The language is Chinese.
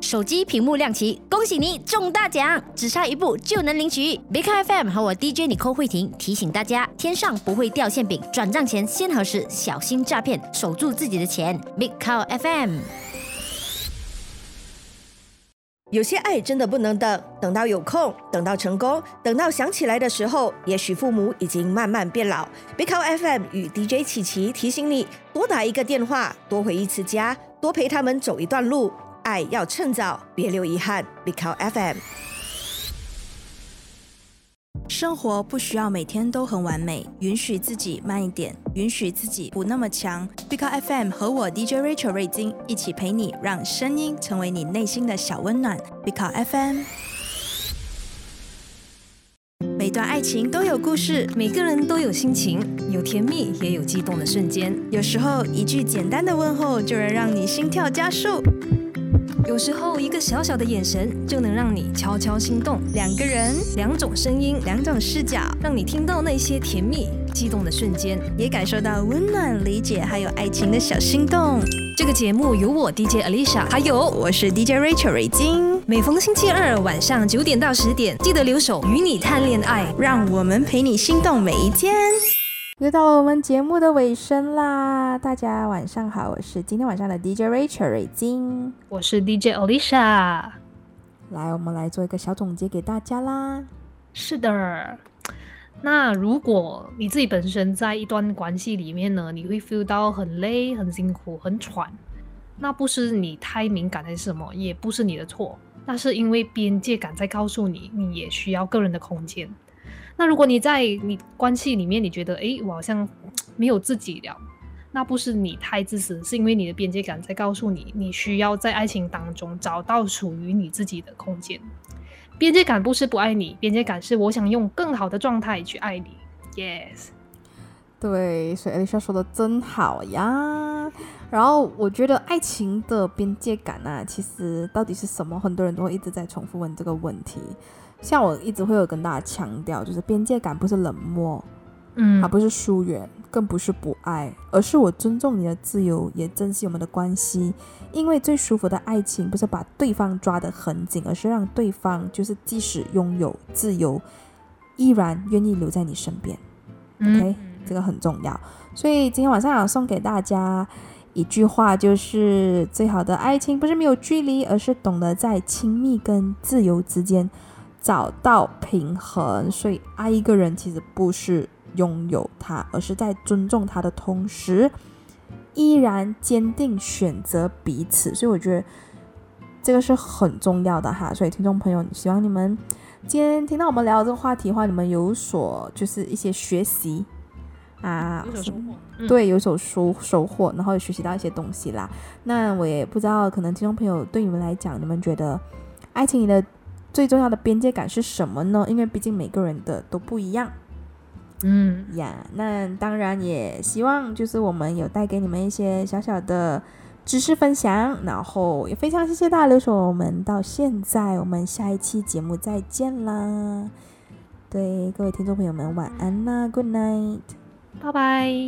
手机屏幕亮起，恭喜你中大奖，只差一步就能领取。Big FM 和我 DJ Nicole 慧婷提醒大家，天上不会掉馅饼，转账前先核实，小心诈骗，守住自己的钱。Big FM。 有些爱真的不能等，等到有空，等到成功，等到想起来的时候，也许父母已经慢慢变老。Big FM 与 DJ 琪琪提醒你，多打一个电话，多回一次家，多陪他们走一段路，爱要趁早，别留遗憾。Big FM。 生活不需要每天都很完美，允许自己慢一点，允许自己不那么强。Big FM 和我 DJ Rachel 瑞金一起陪你，让声音成为你内心的小温暖。Big FM。每段爱情都有故事， 每个人都有心情，有甜蜜也有激动的瞬间。 有时候一句简单的问候就能让你心跳加速， 有时候一个小小的眼神就能让你悄悄心动。 两个人， 两种声音， 两种视角， 让你听到那些甜蜜激动的瞬间， 也感受到温暖、理解还有爱情的小心动。 这个节目由我 DJ Alicia 还有我是 DJ Rachel 瑞金， 每逢星期二晚上9点到10点，记得留守与你谈恋爱， 让我们陪你心动每一天。 又到了我们节目的尾声啦，大家晚上好，我是今天晚上的 DJ Rachel 瑞金， 我是 DJ Alicia。 来，我们来做一个小总结给大家啦。 是的，那如果你自己本身在一段关系里面呢，你会 feel 到很累、很辛苦、很喘，那不是你太敏感还是什么，也不是你的错，那是因为边界感在告诉你，你也需要个人的空间。那如果你在你关系里面，你觉得我好像没有自己了，那不是你太自私，是因为你的边界感在告诉你，你需要在爱情当中找到属于你自己的空间。边界感不是不爱你，边界感是我想用更好的状态去爱你。 Yes， 对，所以 Alicia 说的真好呀。然后我觉得爱情的边界感啊，其实到底是什么，很多人都会一直在重复问这个问题。像我一直会有跟大家强调，就是边界感不是冷漠，它不是疏远，更不是不爱，而是我尊重你的自由，也珍惜我们的关系。因为最舒服的爱情不是把对方抓得很紧，而是让对方就是即使拥有自由，依然愿意留在你身边。OK， 这个很重要。所以今天晚上要送给大家一句话，就是最好的爱情不是没有距离，而是懂得在亲密跟自由之间找到平衡。所以爱一个人其实不是拥有他，而是在尊重他的同时依然坚定选择彼此。所以我觉得这个是很重要的哈。所以听众朋友，希望你们今天听到我们聊这个话题的话，你们有所就是一些学习啊， 有所收获， 对，有所收获，然后也学习到一些东西啦。那我也不知道，可能听众朋友对你们来讲，你们觉得爱情里的最重要的边界感是什么呢？因为毕竟每个人的都不一样。那当然也希望就是我们有带给你们一些小小的知识分享，然后也非常谢谢大家留守我们到现在，我们下一期节目再见啦。对，各位听众朋友们晚安啦， Good night， 拜拜。